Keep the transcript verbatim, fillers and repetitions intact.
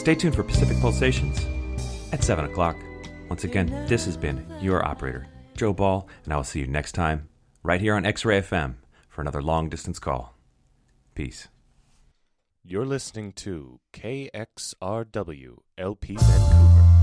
Stay tuned for Pacific Pulsations at seven o'clock. Once again, this has been your operator, Joe Ball, and I will see you next time right here on X-Ray F M for another long-distance call. Peace. You're listening to K X R W L P Vancouver.